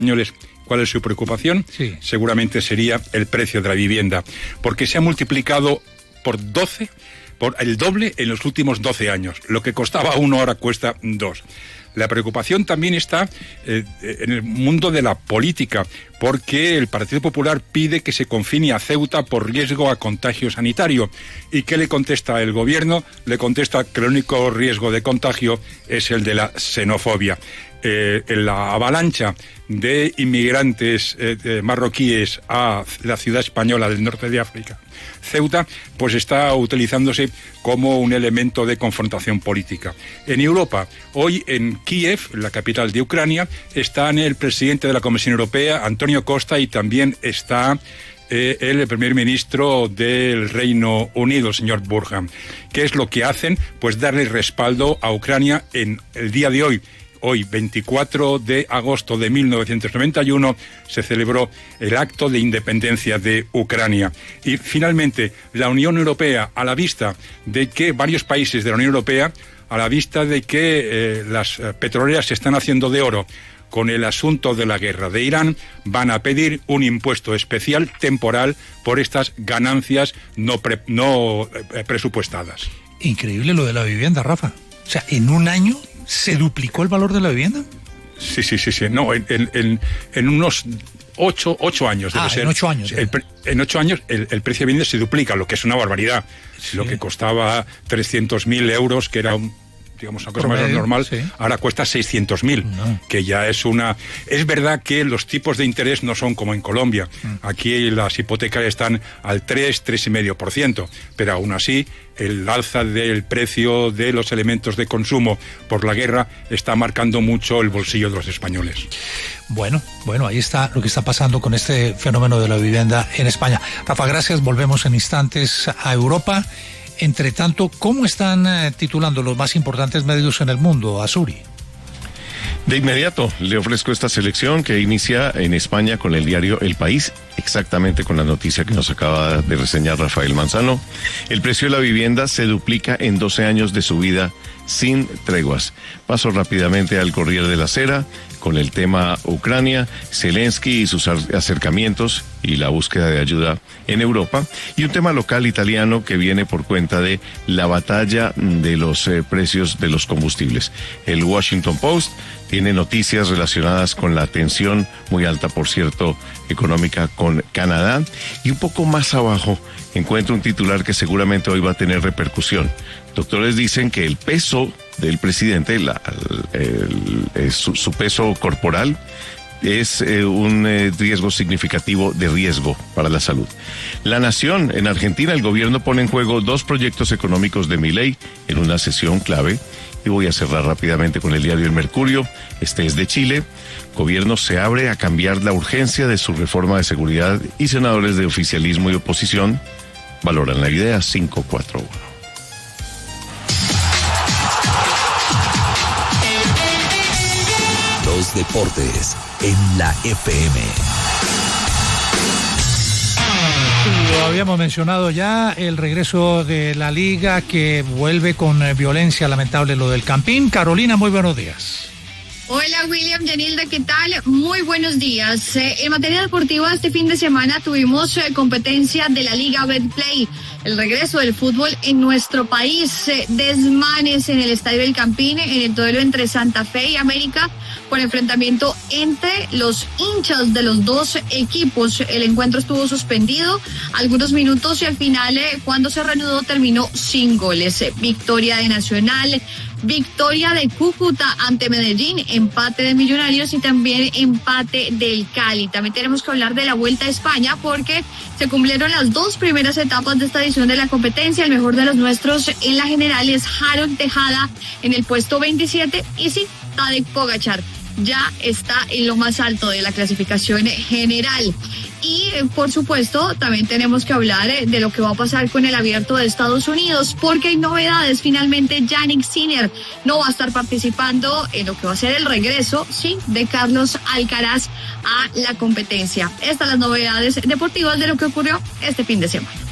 españoles, ¿cuál es su preocupación? Sí. Seguramente sería el precio de la vivienda, porque se ha multiplicado por el doble en los últimos 12 años. Lo que costaba 1 ahora cuesta 2. La preocupación también está en el mundo de la política, porque el Partido Popular pide que se confine a Ceuta por riesgo a contagio sanitario. ¿Y qué le contesta el gobierno? Le contesta que el único riesgo de contagio es el de la xenofobia. La avalancha de inmigrantes marroquíes a la ciudad española del norte de África, Ceuta, pues está utilizándose como un elemento de confrontación política. En Europa, hoy en Kiev, la capital de Ucrania, están el presidente de la Comisión Europea, Antonio Costa, y también está el primer ministro del Reino Unido, el señor Burham. ¿Qué es lo que hacen? Pues darle respaldo a Ucrania en el día de hoy. Hoy, 24 de agosto de 1991, se celebró el acto de independencia de Ucrania. Y finalmente, la Unión Europea, a la vista de que varios países de la Unión Europea, a la vista de que las petroleras se están haciendo de oro con el asunto de la guerra de Irán, van a pedir un impuesto especial temporal por estas ganancias no presupuestadas. Increíble lo de la vivienda, Rafa. O sea, en un año ¿se duplicó el valor de la vivienda? Sí. No, en unos 8 años. Debe ser. En 8 años. En 8 años el precio de vivienda se duplica, lo que es una barbaridad. Sí. Lo que costaba 300.000 euros, que era digamos una cosa más normal, sí. Ahora cuesta 600.000, que ya es una... Es verdad que los tipos de interés no son como en Colombia. Aquí las hipotecas están al 3,5%, pero aún así el alza del precio de los elementos de consumo por la guerra está marcando mucho el bolsillo de los españoles. Bueno, ahí está lo que está pasando con este fenómeno de la vivienda en España. Rafa, gracias. Volvemos en instantes a Europa. Entre tanto, ¿cómo están titulando los más importantes medios en el mundo, Azuri? De inmediato le ofrezco esta selección que inicia en España con el diario El País, exactamente con la noticia que nos acaba de reseñar Rafael Manzano. El precio de la vivienda se duplica en 12 años de subida sin treguas. Paso rápidamente al Corriere de la Sera con el tema Ucrania, Zelensky y sus acercamientos y la búsqueda de ayuda en Europa, y un tema local italiano que viene por cuenta de la batalla de los precios de los combustibles. El Washington Post tiene noticias relacionadas con la tensión muy alta, por cierto, económica con Canadá, y un poco más abajo encuentro un titular que seguramente hoy va a tener repercusión. Doctores dicen que el peso del presidente, su peso corporal, es un riesgo significativo de riesgo para la salud. La Nación, en Argentina, el gobierno pone en juego 2 proyectos económicos de Milei en una sesión clave. Y voy a cerrar rápidamente con el diario El Mercurio. Este es de Chile. Gobierno se abre a cambiar la urgencia de su reforma de seguridad y senadores de oficialismo y oposición valoran la idea. 541. Los deportes en la FM. Lo habíamos mencionado ya, el regreso de la liga que vuelve con violencia lamentable, lo del Campín. Carolina, muy buenos días. Hola William, Yanilda, ¿qué tal? Muy buenos días. En materia deportiva, este fin de semana tuvimos competencia de la Liga Betplay, el regreso del fútbol en nuestro país. Desmanes en el Estadio del Campín, en el duelo entre Santa Fe y América, por enfrentamiento entre los hinchas de los dos equipos. El encuentro estuvo suspendido algunos minutos y al final, cuando se reanudó, terminó sin goles. Victoria de Nacional, victoria de Cúcuta ante Medellín, empate de Millonarios y también empate del Cali. También tenemos que hablar de la Vuelta a España porque se cumplieron las 2 primeras etapas de esta edición de la competencia. El mejor de los nuestros en la general es Harold Tejada en el puesto 27 y sí, Tadej Pogačar ya está en lo más alto de la clasificación general. Y por supuesto también tenemos que hablar de lo que va a pasar con el Abierto de Estados Unidos, porque hay novedades. Finalmente Jannik Sinner no va a estar participando en lo que va a ser el regreso, sí, de Carlos Alcaraz a la competencia. Estas las novedades deportivas de lo que ocurrió este fin de semana.